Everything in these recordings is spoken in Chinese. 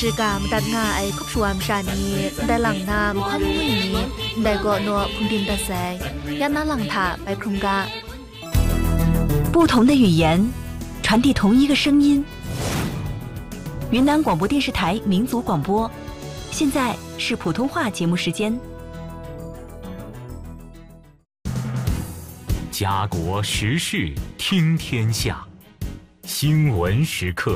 是噶么达那哎，可说啥呢？在浪那么宽贵呢？在个诺碰定的谁？呀那浪塔白空噶。 不同的语言，传递同一个声音。云南广播电视台民族广播，现在是普通话节目时间。 家国时事听天下，新闻时刻。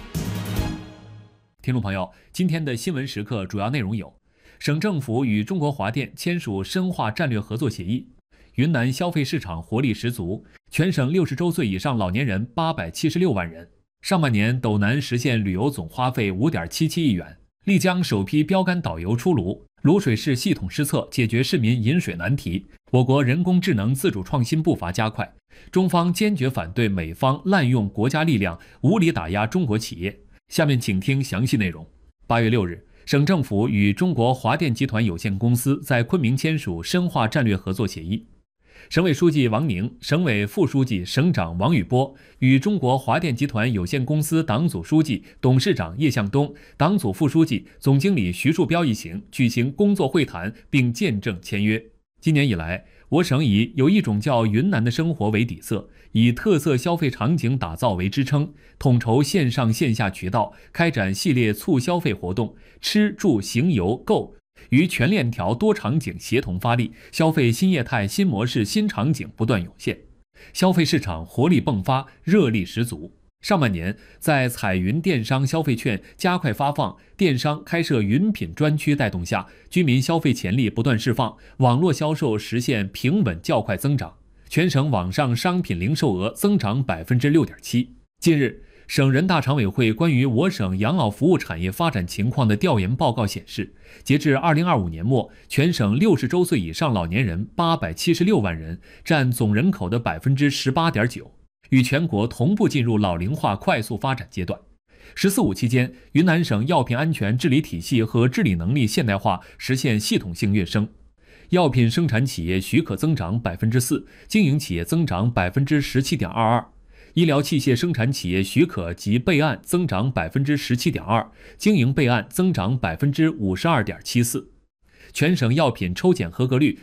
听众朋友，今天的新闻时刻主要内容有：省政府与中国华电签署深化战略合作协议；云南消费市场活力十足，全省60周岁以上老年人876万人；上半年斗南实现旅游总花费5.77亿元；丽江首批标杆导游出炉；卤水市系统施策解决市民饮水难题；我国人工智能自主创新步伐加快；中方坚决反对美方滥用国家力量无理打压中国企业。下面请听详细内容。8月6日，省政府与中国华电集团有限公司在昆明签署深化战略合作协议。省委书记王宁、省委副书记、省长王宇波与中国华电集团有限公司党组书记、董事长叶向东、党组副书记、总经理徐树标一行举行工作会谈，并见证签约。今年以来，我省以有一种叫云南的生活为底色，以特色消费场景打造为支撑，统筹线上线下渠道，开展系列促消费活动，吃住行游购与全链条多场景协同发力，消费新业态、新模式、新场景不断涌现，消费市场活力迸发，热力十足。上半年，在彩云电商消费券加快发放、电商开设云品专区带动下，居民消费潜力不断释放，网络销售实现平稳较快增长，全省网上商品零售额增长6.7%。近日，省人大常委会关于我省养老服务产业发展情况的调研报告显示，截至2025年末，全省60周岁以上老年人876万人，占总人口的18.9%。与全国同步进入老龄化快速发展阶段。“14·5”期间，云南省药品安全治理体系和治理能力现代化实现系统性跃升，药品生产企业许可增长4%，经营企业增长17.22%，医疗器械生产企业许可及备案增长17.2%，经营备案增长52.74%。全省药品抽检合格率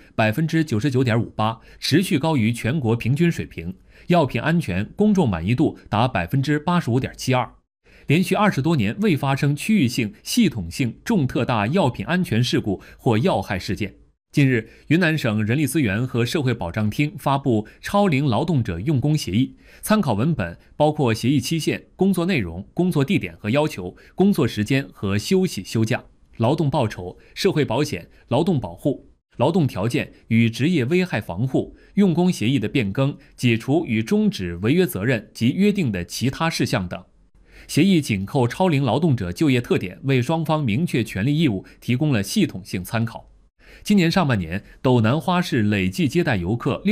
99.58%，持续高于全国平均水平，药品安全公众满意度达85.72%，连续20多年未发生区域性、系统性重特大药品安全事故或要害事件。近日，云南省人力资源和社会保障厅发布超龄劳动者用工协议，参考文本包括协议期限、工作内容、工作地点和要求、工作时间和休息休假、劳动报酬、社会保险、劳动保护、劳动条件与职业危害防护、用工协议的变更、解除与终止违约责任及约定的其他事项等。协议紧扣超龄劳动者就业特点，为双方明确权利义务提供了系统性参考。今年上半年，斗南花市累计接待游客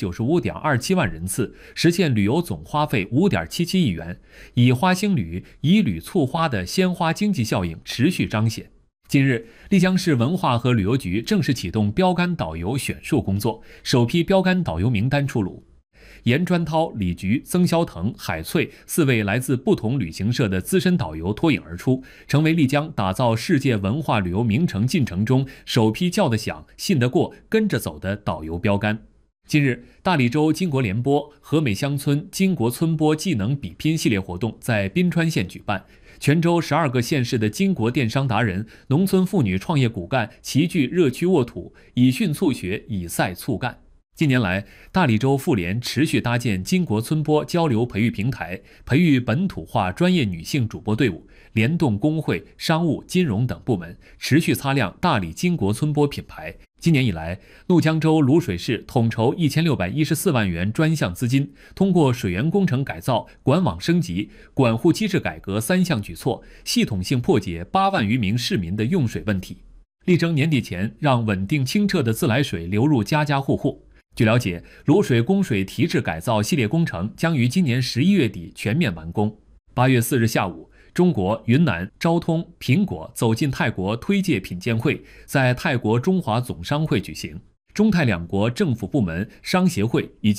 695.27万人次，实现旅游总花费5.77亿元，以花兴旅、以旅促花的鲜花经济效应持续彰显。近日，丽江市文化和旅游局正式启动标杆导游选树工作，首批标杆导游名单出炉。严专涛、李菊、曾肖腾、海翠4位来自不同旅行社的资深导游脱颖而出，成为丽江打造世界文化旅游名城进程中首批叫得响、信得过、跟着走的导游标杆。近日，大理州金国联播和美乡村金国村播技能比拼系列活动在宾川县举办，全州12个县市的金国电商达人、农村妇女创业骨干齐聚热区沃土，以训促学，以赛促干。近年来，大理州妇联持续搭建金国村播交流培育平台，培育本土化专业女性主播队伍，联动工会、商务、金融等部门，持续擦亮大理金国村播品牌。今年以来，怒江州卤水市统筹1614万元专项资金，通过水源工程改造、管网升级、管护机制改革3项举措，系统性破解8万余名市民的用水问题，力争年底前让稳定清澈的自来水流入家家户户。据了解，卤水供水提质改造系列工程将于今年11月底全面完工。8月4日下午，中国、云南、昭通、苹果走进泰国推介品鉴会在泰国中华总商会举行，中泰两国政府部门、商协会以及